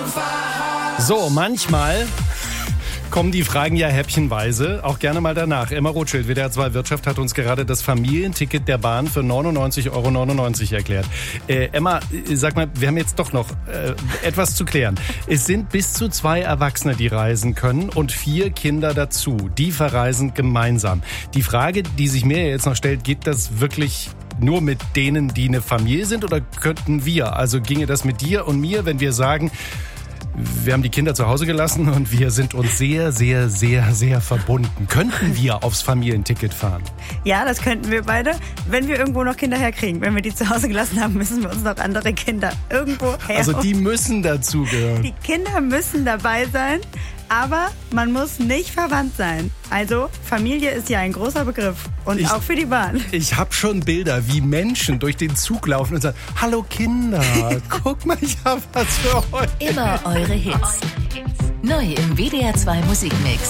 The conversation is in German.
So, manchmal kommen die Fragen ja häppchenweise, auch gerne mal danach. Emma Rothschild, WDR 2 Wirtschaft, hat uns gerade das Familienticket der Bahn für 99,99 € erklärt. Emma, sag mal, wir haben jetzt doch noch etwas zu klären. Es sind bis zu 2 Erwachsene, die reisen können und 4 Kinder dazu. Die verreisen gemeinsam. Die Frage, die sich mir jetzt noch stellt, geht das wirklich nur mit denen, die eine Familie sind, oder könnten wir? Also ginge das mit dir und mir, wenn wir sagen, wir haben die Kinder zu Hause gelassen und wir sind uns sehr, sehr, sehr, sehr verbunden. Könnten wir aufs Familienticket fahren? Ja, das könnten wir beide, wenn wir irgendwo noch Kinder herkriegen. Wenn wir die zu Hause gelassen haben, müssen wir uns noch andere Kinder irgendwo her. Also die müssen dazugehören. Die Kinder müssen dabei sein, aber man muss nicht verwandt sein. Also Familie ist ja ein großer Begriff und auch für die Bahn. Ich habe schon Bilder, wie Menschen durch den Zug laufen und sagen, hallo Kinder, guck mal, ich habe was für euch. Immer eure Hits. Neu im WDR 2 Musikmix.